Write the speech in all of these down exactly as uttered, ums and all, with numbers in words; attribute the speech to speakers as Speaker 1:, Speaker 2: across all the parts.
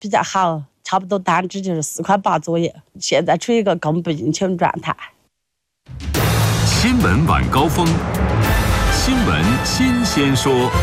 Speaker 1: 比较好，差不多单只就是四块八左右，现在处于一个供不应求状态。
Speaker 2: 新闻晚高峰，新闻新鲜说。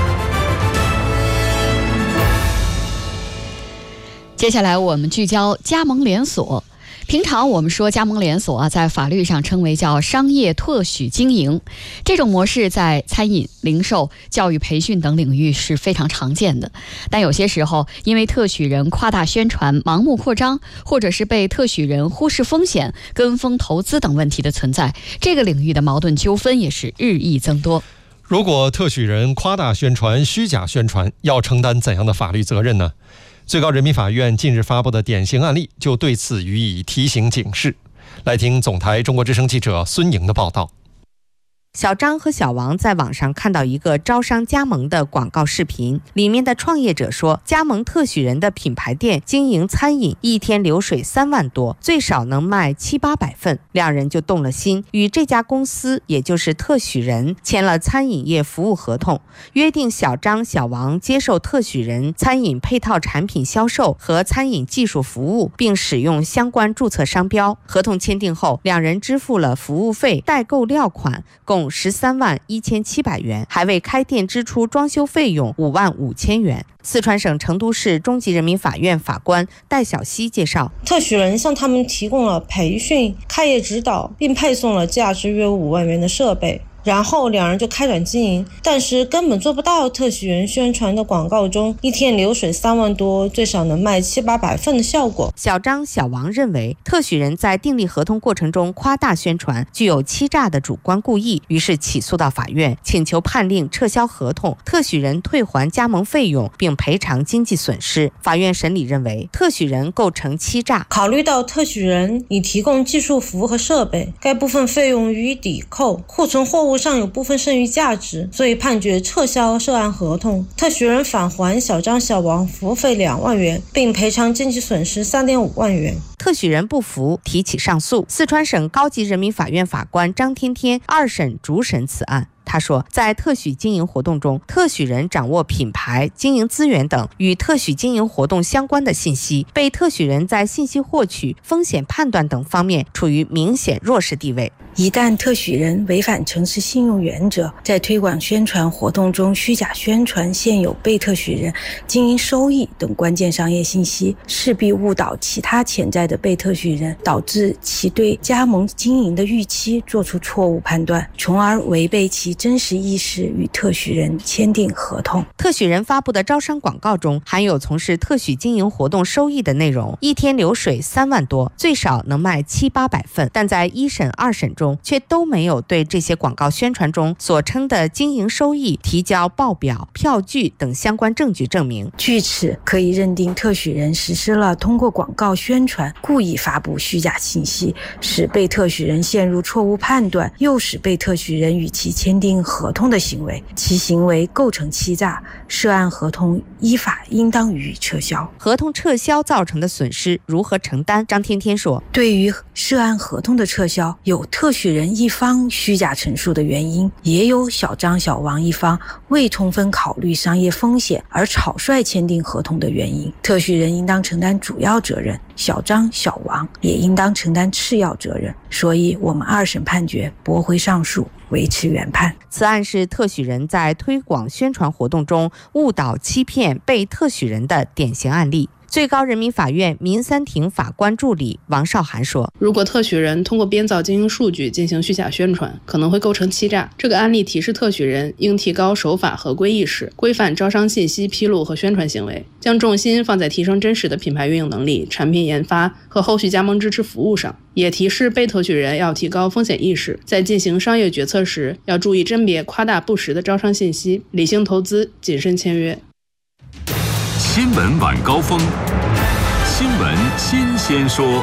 Speaker 3: 接下来我们聚焦加盟连锁。平常我们说加盟连锁啊，在法律上称为叫商业特许经营，这种模式在餐饮、零售、教育培训等领域是非常常见的。但有些时候，因为特许人夸大宣传、盲目扩张，或者是被特许人忽视风险、跟风投资等问题的存在，这个领域的矛盾纠纷也是日益增多。
Speaker 4: 如果特许人夸大宣传、虚假宣传，要承担怎样的法律责任呢？最高人民法院近日发布的典型案例就对此予以提醒警示。来听总台中国之声记者孙莹的报道。
Speaker 5: 小张和小王在网上看到一个招商加盟的广告视频，里面的创业者说，加盟特许人的品牌店经营餐饮，一天流水三万多，最少能卖七八百份。两人就动了心，与这家公司，也就是特许人，签了餐饮业服务合同，约定小张、小王接受特许人餐饮配套产品销售和餐饮技术服务，并使用相关注册商标。合同签订后，两人支付了服务费、代购料款，共十三万一千七百元，还为开店支出装修费用五万五千元。四川省成都市中级人民法院法官戴晓西介绍，
Speaker 6: 特许人向他们提供了培训、开业指导，并配送了价值约五万元的设备。然后两人就开展经营，但是根本做不到特许人宣传的广告中一天流水三万多，最少能卖七八百份的效果。
Speaker 5: 小张、小王认为，特许人在订立合同过程中夸大宣传，具有欺诈的主观故意，于是起诉到法院，请求判令撤销合同，特许人退还加盟费用，并赔偿经济损失。法院审理认为，特许人构成欺诈。
Speaker 6: 考虑到特许人已提供技术服务和设备，该部分费用予以抵扣，库存货物上有部分剩余价值，所以判决撤销涉案合同。特许人返还小张、小王服务费两万元，并赔偿经济损失三点五万元。
Speaker 5: 特许人不服，提起上诉。四川省高级人民法院法官张天天二审主审此案。他说，在特许经营活动中，特许人掌握品牌、经营资源等与特许经营活动相关的信息，被特许人在信息获取、风险判断等方面处于明显弱势地位。
Speaker 7: 一旦特许人违反诚实信用原则，在推广宣传活动中虚假宣传现有被特许人经营收益等关键商业信息，势必误导其他潜在的被特许人，导致其对加盟经营的预期做出错误判断，从而违背其真实意识与特许人签订合同。
Speaker 5: 特许人发布的招商广告中含有从事特许经营活动收益的内容，一天流水三万多，最少能卖七八百份，但在一审、二审中却都没有对这些广告宣传中所称的经营收益提交报表、票据等相关证据证明。
Speaker 7: 据此可以认定，特许人实施了通过广告宣传故意发布虚假信息，使被特许人陷入错误判断，诱使被特许人与其签订合同的行为，其行为构成欺诈，涉案合同依法应当予以撤销。
Speaker 5: 合同撤销造成的损失如何承担？张天天说，
Speaker 7: 对于涉案合同的撤销，有特许人一方虚假陈述的原因，也有小张、小王一方未充分考虑商业风险而草率签订合同的原因。特许人应当承担主要责任，小张、小王也应当承担次要责任。所以我们二审判决驳回上诉，维持原判。
Speaker 5: 此案是特许人在推广宣传活动中误导欺骗被特许人的典型案例。最高人民法院民三庭法官助理王少涵说，
Speaker 8: 如果特许人通过编造经营数据进行虚假宣传，可能会构成欺诈。这个案例提示特许人应提高守法合规意识，规范招商信息披露和宣传行为，将重心放在提升真实的品牌运营能力、产品研发和后续加盟支持服务上。也提示被特许人要提高风险意识，在进行商业决策时要注意甄别夸大不实的招商信息，理性投资，谨慎签约。
Speaker 2: 新闻晚高峰，新闻新鲜说。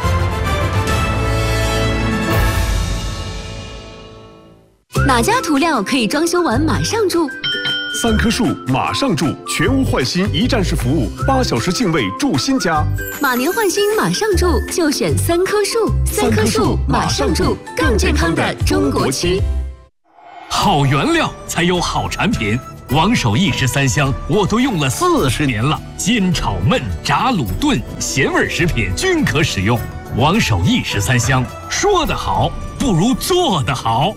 Speaker 9: 哪家涂料可以装修完马上住？
Speaker 10: 三棵树马上住，全屋换新一站式服务，八小时净位住新家。
Speaker 9: 马年换新马上住，就选三棵树。三棵树马上住，更健康的中国漆。
Speaker 2: 好原料才有好产品， 王守义十三香我都用了四十年了，煎炒焖炸卤炖咸味食品均可使用。王守义十三香，说得好不如做得好。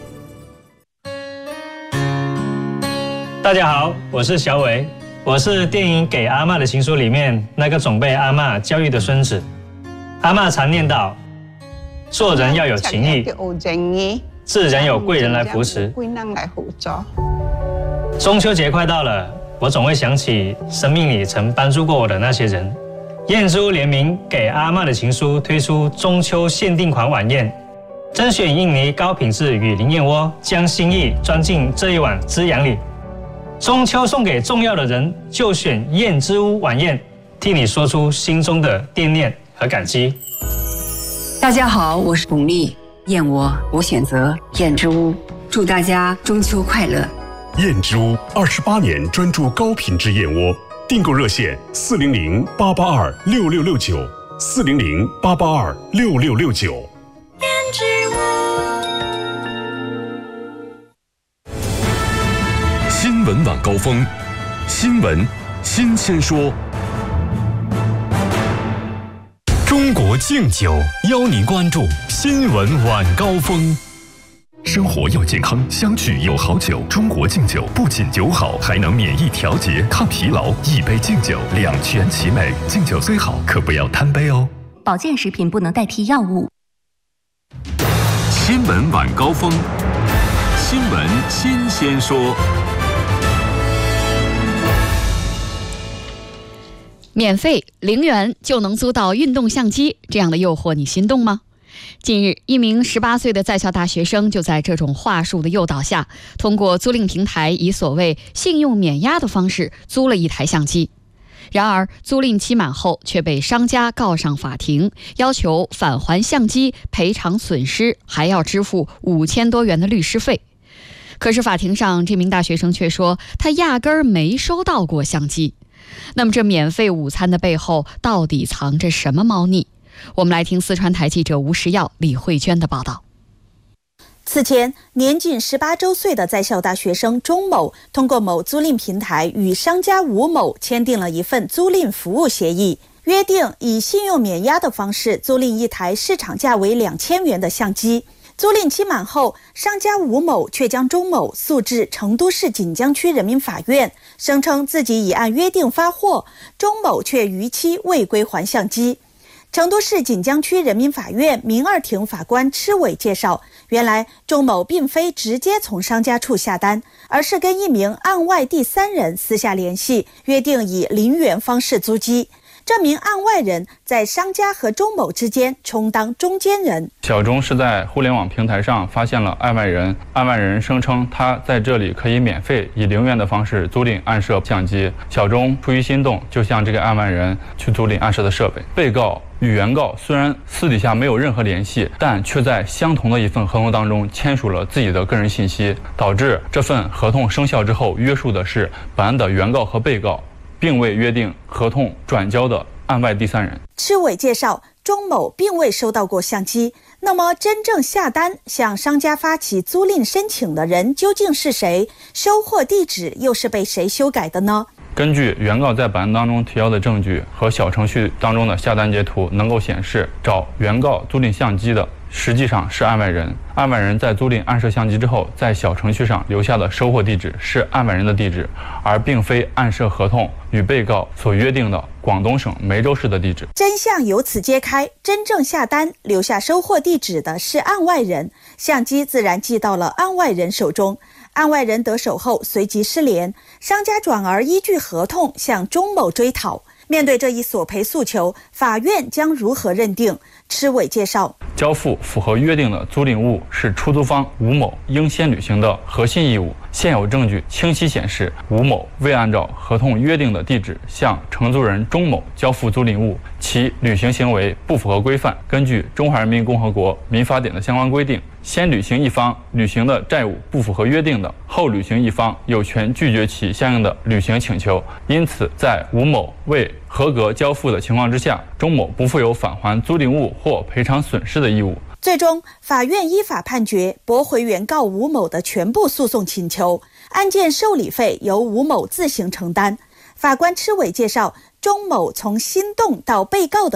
Speaker 11: 大家好，我是小伟，我是电影《给阿嬷的情书》里面那个总被阿嬷教育的孙子。阿嬷常念叨，做人要有情义，自然有贵人来扶持。中秋节快到了，我总会想起生命里曾帮助过我的那些人。燕之屋联名《给阿嬷的情书》推出中秋限定款晚宴，甄选印尼高品质雨林燕窝，将心意装进这一碗滋养里。中秋送给重要的人，就选燕之屋晚宴，替你说出心中的惦念和感激。
Speaker 12: 大家好，我是巩俐，燕窝我选择燕之屋，祝大家中秋快乐。
Speaker 10: 燕之屋二十八年专注高品质燕窝，订购热线四零零八八二六六六九四零零八八二六六六九。
Speaker 9: 燕之屋。
Speaker 2: 新闻晚高峰，新闻新鲜说。中国敬酒邀您关注新闻晚高峰。生活要健康，相聚有好酒。中国敬酒不仅酒好，还能免疫调节、抗疲劳。一杯敬酒，两全其美。敬酒虽好，可不要贪杯哦。
Speaker 9: 保健食品不能代替药物。
Speaker 2: 新闻晚高峰，新闻新鲜说。
Speaker 3: 免费零元就能租到运动相机，这样的诱惑你心动吗？近日，一名十八岁的在校大学生就在这种话术的诱导下，通过租赁平台以所谓信用免押的方式租了一台相机。然而，租赁期满后却被商家告上法庭，要求返还相机、赔偿损失，还要支付五千多元的律师费。可是法庭上，这名大学生却说他压根儿没收到过相机。那么，这免费午餐的背后到底藏着什么猫腻？我们来听四川台记者吴时耀、李慧娟的报道。
Speaker 13: 此前，年仅十八周岁的在校大学生钟某通过某租赁平台与商家吴某签订了一份租赁服务协议，约定以信用免押的方式租赁一台市场价为两千元的相机。租赁期满后，商家吴某却将钟某诉至成都市锦江区人民法院，声称自己已按约定发货，钟某却逾期未归还相机。成都市锦江区人民法院民二庭法官吃伟介绍，原来钟某并非直接从商家处下单，而是跟一名案外第三人私下联系，约定以零元方式租机。这名案外人在商家和钟某之间充当中间人。
Speaker 14: 小钟是在互联网平台上发现了案外人，案外人声称他在这里可以免费以零元的方式租赁暗摄相机。小钟出于心动，就向这个案外人去租赁暗摄的设备。被告与原告虽然私底下没有任何联系，但却在相同的一份合同当中签署了自己的个人信息，导致这份合同生效之后约束的是本案的原告和被告，并未约定合同转交的案外第三人。
Speaker 13: 吃伟介绍，钟某并未收到过相机，那么真正下单向商家发起租赁申请的人究竟是谁？收货地址又是被谁修改的呢？
Speaker 14: 根据原告在本案当中提交的证据和小程序当中的下单截图，能够显示找原告租赁相机的实际上是案外人。案外人在租赁暗摄相机之后，在小程序上留下的收货地址是案外人的地址，而并非暗摄合同与被告所约定的广东省梅州市的地址。
Speaker 13: 真相由此揭开，真正下单留下收货地址的是案外人，相机自然寄到了案外人手中。案外人得手后随即失联，商家转而依据合同向钟某追讨。面对这一索赔诉求，法院将如何认定？吃伟介绍，
Speaker 14: 交付符合约定的租赁物是出租方吴某应先履行的核心义务。现有证据清晰显示，吴某未按照合同约定的地址向承租人钟某交付租赁物，其履行行为不符合规范。根据《中华人民共和国民法典》的相关规定，先履行一方履行的债务不符合约定的，后履行一方有权拒绝其相应的履行请求。因此，在吴某未合格交付的情况之下，钟某不负有返还租赁物或赔偿损失的义务。
Speaker 13: 最终，法院依法判决驳回原告吴某的全部诉讼请求，案件受理费由吴某自行承担。法官吃伟介绍，钟某从心动到被告的